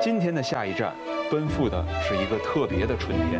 今天的下一站，奔赴的是一个特别的春天。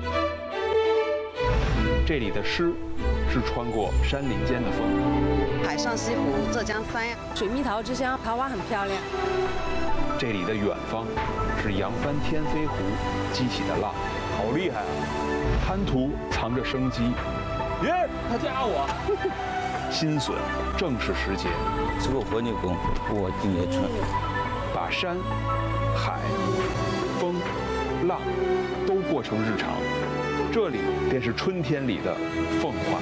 这里的诗是穿过山林间的风， 海上西湖、浙江三亚、 水蜜桃之乡，桃花很漂亮。 这里的远方是扬帆天飞湖激起的浪， 好厉害啊！ 滩涂藏着生机， 耶，他加我。 新笋正是时节， 吃过活牛工，我今年春。 把山、海、风、浪都过成日常，这里便是春天里的奉化。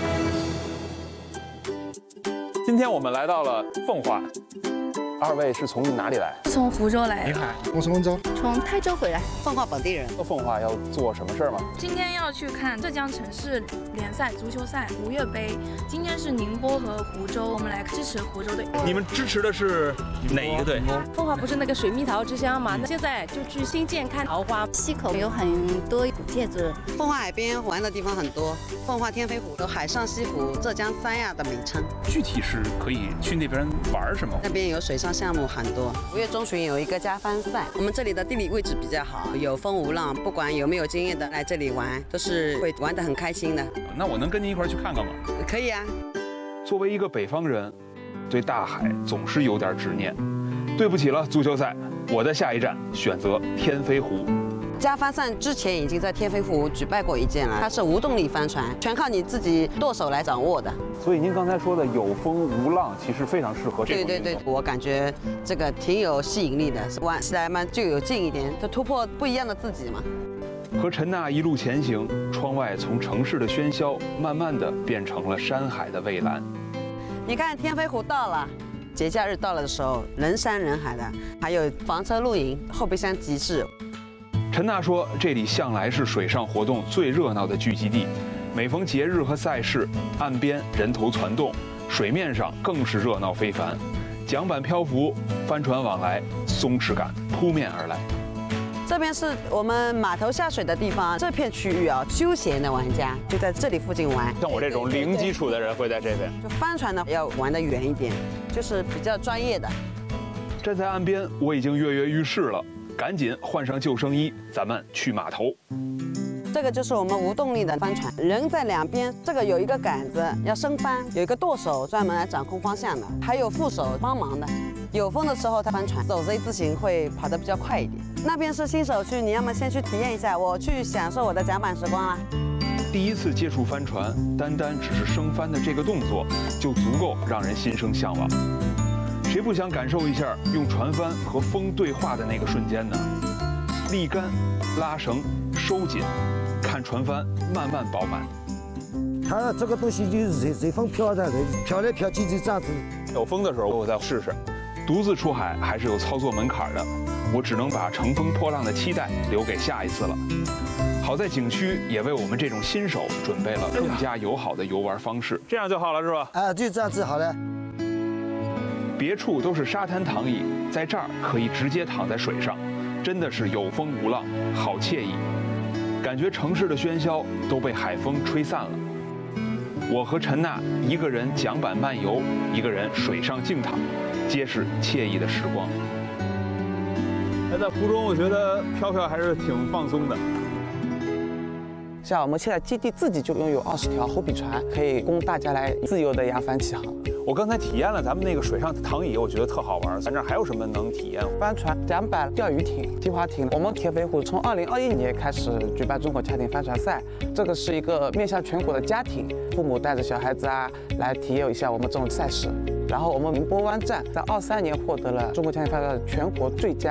今天我们来到了奉化，二位是从哪里来？ 从湖州来的。 我从温州。 从泰州回来。 奉化本地人。 到奉化要做什么事儿吗？ 今天要去看浙江城市联赛足球赛吴越杯。今天是宁波和湖州，我们来支持湖州队。 你们支持的是哪一个队？ 奉化不是那个水蜜桃之乡嘛？那现在就去新建看桃花。 溪口有很多古建筑。 奉化海边玩的地方很多，奉化天飞湖有海上西湖、浙江三亚的名称。 具体是可以去那边玩什么？ 那边有水上项目很多。5月中旬有一个加帆赛，我们这里的地理位置比较好，有风无浪，不管有没有经验的来这里玩，都是会玩得很开心的。 那我能跟您一块去看看吗？ 可以啊。 作为一个北方人，对大海总是有点执念。对不起了，足球赛，我的下一站选择天飞湖。 加帆赛之前已经在天飞湖举办过一件了，它是无动力帆船，全靠你自己舵手来掌握的。 所以您刚才说的有风无浪，其实非常适合这种运动。 对，我感觉这个挺有吸引力的，玩起来嘛就有劲一点，就突破不一样的自己嘛。 和陈娜一路前行，窗外从城市的喧嚣，慢慢的变成了山海的蔚蓝。 你看天飞湖到了，节假日到了的时候，人山人海的，还有房车露营、后备箱集市。 陈娜说，这里向来是水上活动最热闹的聚集地，每逢节日和赛事，岸边人头攒动，水面上更是热闹非凡，桨板漂浮，帆船往来，松弛感扑面而来。 这边是我们码头下水的地方，这片区域啊，休闲的玩家就在这里附近玩。 像我这种零基础的人会在这边。 就帆船呢要玩得远一点，就是比较专业的。 站在岸边，我已经跃跃欲试了，赶紧换上救生衣，咱们去码头。 这个就是我们无动力的帆船，人在两边，这个有一个杆子要升帆，有一个舵手专门来掌控方向的，还有副手帮忙的。有风的时候，它帆船走 Z 字形会跑得比较快一点。那边是新手区，你要么先去体验一下，我去享受我的桨板时光啦。 第一次接触帆船，单只是升帆的这个动作，就足够让人心生向往。谁不想感受一下用船帆和风对话的那个瞬间呢？立竿、拉绳、收紧，看船帆慢慢饱满。 它这个东西就是随风飘的，飘来飘去就这样子。 有风的时候我再试试。 独自出海还是有操作门槛的，我只能把乘风破浪的期待留给下一次了。好在景区也为我们这种新手准备了更加友好的游玩方式。 这样就好了是吧？ 啊，就这样子好了。 别处都是沙滩躺椅，在这儿可以直接躺在水上，真的是有风无浪，好惬意。感觉城市的喧嚣都被海风吹散了。我和陈娜一个人桨板漫游，一个人水上静躺，皆是惬意的时光。 在湖中，我觉得飘飘还是挺放松的。 像我们现在基地自己就拥有20条后备船，可以供大家来自由的扬帆起航。 我刚才体验了咱们那个水上躺椅，我觉得特好玩。咱这儿还有什么能体验？ 帆船、桨板、钓鱼艇、皮划艇。我们天飞湖从2021年开始举办中国家庭帆船赛，这个是一个面向全国的家庭，父母带着小孩子啊来体验一下我们这种赛事。然后我们宁波湾站在23年获得了中国家庭帆船全国最佳